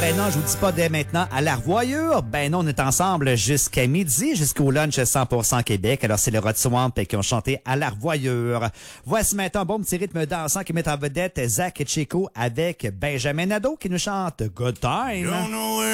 ben non, je vous dis pas dès maintenant à la revoyure. Ben non, on est ensemble jusqu'à midi, jusqu'au lunch 100% Québec. Alors, c'est le Rod Swamp qui ont chanté à la revoyure. Voici maintenant un bon petit rythme dansant qui met en vedette Zach et Chico avec Benjamin Nadeau qui nous chante Good Time.